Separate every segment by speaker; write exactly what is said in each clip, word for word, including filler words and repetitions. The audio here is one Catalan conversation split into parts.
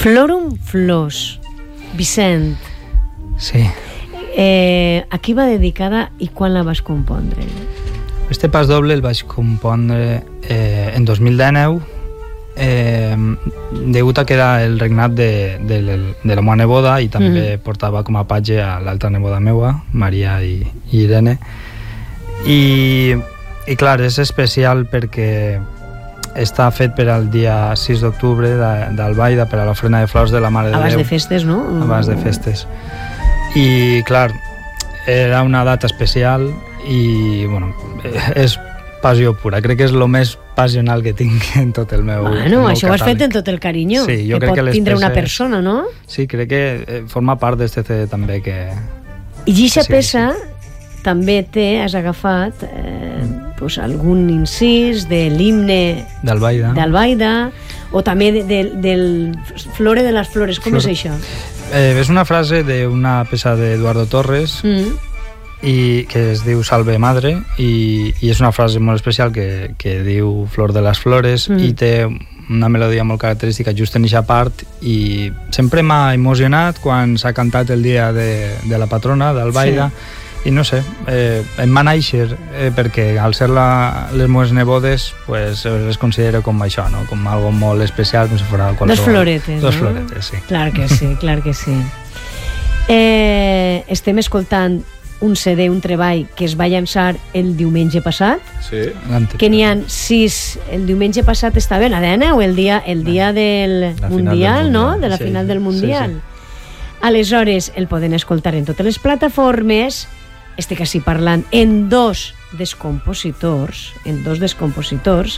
Speaker 1: Florum Flors. Vicent.
Speaker 2: Sí.
Speaker 1: Eh, a qui va dedicada i quan la vas compondre?
Speaker 2: Este pas doble el vaig compondre eh, en dos mil dinou, eh, degut a que era el regnat de, de, de la meva neboda i també mm. portava com a patge a l'altra neboda meua, Maria i, i Irene. I, i clar, és especial perquè està fet per al dia sis d'octubre d'Albaida, per a l'ofrena de flors de la Mare de Déu.
Speaker 1: Abans de festes, no?
Speaker 2: Abans de festes. I clar, era una data especial i bueno, és passió pura. Crec que és el més passional que tinc en tot el meu
Speaker 1: Bueno,
Speaker 2: el meu
Speaker 1: això ho has
Speaker 2: catàleg.
Speaker 1: fet en tot el carinyo
Speaker 2: sí, jo
Speaker 1: que
Speaker 2: crec
Speaker 1: pot
Speaker 2: que
Speaker 1: tindre una
Speaker 2: peces...
Speaker 1: persona, no?
Speaker 2: Sí, crec que forma part d'este C D també que...
Speaker 1: I aquesta
Speaker 2: sí,
Speaker 1: peça
Speaker 2: sí.
Speaker 1: també té, has agafat eh, pues, algun incís de l'himne
Speaker 2: d'Albaida
Speaker 1: d'Albaida o també de, de, del Flore de les Flores. Com
Speaker 2: Flor...
Speaker 1: és això?
Speaker 2: Eh, és una frase d'una peça d'Eduardo Torres mm. i que es diu Salve Madre i, i és una frase molt especial que, que diu Flor de les Flores mm. i té una melodia molt característica just en aquesta part i sempre m'ha emocionat quan s'ha cantat el dia de, de la patrona d'Albaida sí. I no sé, eh, em va néixer eh, perquè al ser la, les meves nebodes pues, les considero com això, no? Com algo molt especial, com si fos qualsevol...
Speaker 1: Dos floretes,
Speaker 2: Dos
Speaker 1: no?
Speaker 2: floretes, sí.
Speaker 1: Clar que sí, clar que sí. Eh, estem escoltant un C D, un treball que es va llançar el diumenge passat.
Speaker 2: Sí.
Speaker 1: Que n'hi ha sis. El diumenge passat estava la dena o el dia, el dia del mundial, mundial, no? De la sí, final del mundial. Sí, sí. Aleshores, el poden escoltar en totes les plataformes. Estic així parlant en dos descompositors, en dos descompositors,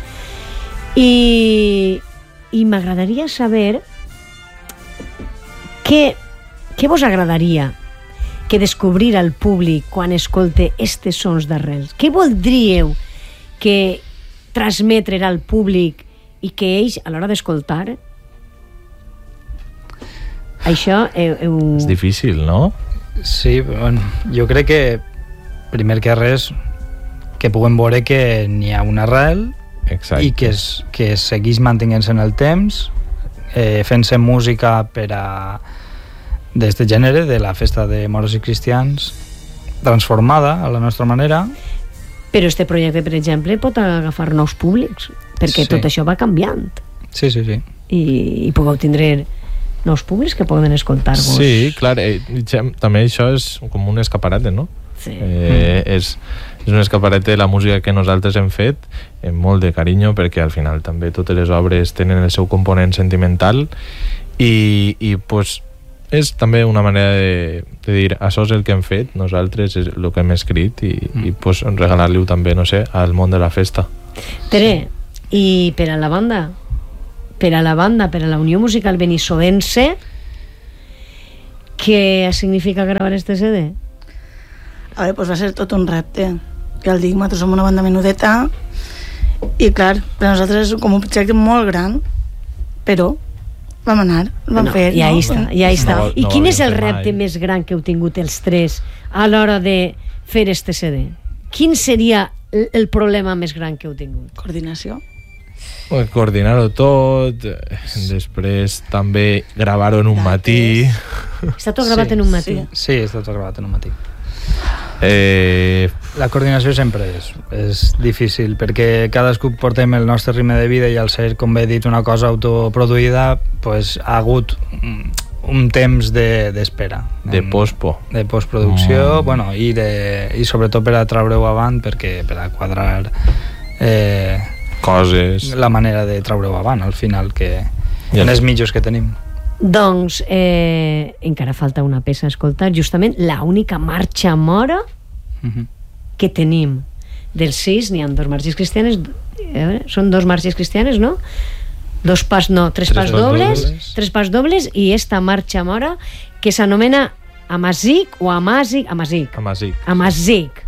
Speaker 1: i, i m'agradaria saber què, què vos agradaria que descobrir al públic quan escolte estes sons d'arrels. Què voldríeu que transmetre al públic i que ells, a l'hora d'escoltar, això... Heu, heu...
Speaker 3: És difícil, no?
Speaker 2: Sí, bueno, jo crec que primer que res que puguem veure que n'hi ha una arrel Exacte. I que, es, que segueix mantenint-se en el temps eh, fent-se música per a d'aquest gènere de la festa de moros i cristians transformada a la nostra manera.
Speaker 1: Però este projecte, per exemple, pot agafar nous públics perquè sí. Tot això va canviant
Speaker 2: sí, sí, sí.
Speaker 1: I, i pugueu tindre nous públics que poden escoltar-vos.
Speaker 3: Sí, clar, eh, també això és com un escaparate, no?
Speaker 1: Sí.
Speaker 3: Eh, mm. és, és un escaparate de la música que nosaltres hem fet amb molt de carinyo perquè al final també totes les obres tenen el seu component sentimental i, i pues, és també una manera de, de dir això és el que hem fet, nosaltres és el que hem escrit i, mm. i pues, regalar-li-ho també, no sé, al món de la festa.
Speaker 1: Tere, i per a la banda? Per a la banda, per a la Unió Musical Benissovense, què significa gravar este C D?
Speaker 4: A veure, doncs va ser tot un repte. Ja el dic, nosaltres som una banda menudeta i clar, per a nosaltres és com un projecte molt gran, però vam anar, vam
Speaker 1: no,
Speaker 4: fer.
Speaker 1: Ja
Speaker 4: no?
Speaker 1: hi està, ja hi està.
Speaker 3: No,
Speaker 1: I
Speaker 3: no
Speaker 1: quin és el repte
Speaker 3: mai.
Speaker 1: més gran que heu tingut els tres a l'hora de fer este C D? Quin seria el problema més gran que heu tingut?
Speaker 4: Coordinació.
Speaker 3: Coordinar-ho tot, després també gravar-ho en un matí.
Speaker 1: Està tot gravat
Speaker 2: sí,
Speaker 1: en un matí?
Speaker 2: Sí, sí, està tot gravat en un matí.
Speaker 3: Eh...
Speaker 2: La coordinació sempre és, és difícil perquè cadascú portem el nostre ritme de vida i al ser, com bé he dit, una cosa autoproduïda pues, ha hagut un temps d'espera
Speaker 3: de, de pospo
Speaker 2: de postproducció mm. bueno, i, de, i sobretot per a treure-ho avant perquè per a quadrar eh,
Speaker 3: coses,
Speaker 2: la manera de treure-ho avant al final que
Speaker 3: ja.
Speaker 2: En els mitjos que tenim.
Speaker 1: Doncs eh, encara falta una peça a escoltar, justament la única marxa mora uh-huh. que tenim dels sis, n'hi ha dos marxes cristianes, eh, són dos marxes cristianes, no? Dos pas, no, tres, tres pas dobles, dobles tres pas dobles i esta marxa mora que s'anomena Amazic o Amazic Amazic
Speaker 3: Amazic
Speaker 1: Amazic